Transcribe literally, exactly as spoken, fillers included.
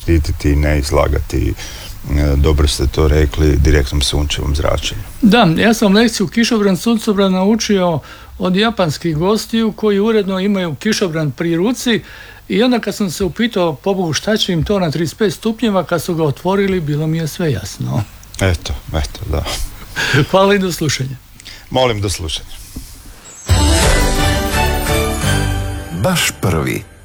štititi i ne izlagati, dobro ste to rekli, direktnom sunčevom zračenju. Da, ja sam lekciju kišobran suncobran naučio od japanskih gostiju koji uredno imaju kišobran pri ruci i onda kad sam se upitao, pobogu, šta će im to na trideset pet stupnjeva, kad su ga otvorili, bilo mi je sve jasno. Eto, eto, da. Hvala i do slušanja. Molim, do slušanja. Baš prvi.